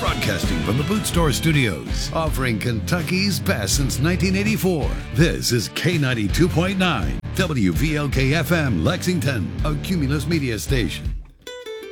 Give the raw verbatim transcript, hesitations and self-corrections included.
Broadcasting from the Boot Store Studios, offering Kentucky's best since nineteen eighty-four. This is K ninety-two point nine, W V L K F M, Lexington, a Cumulus Media station.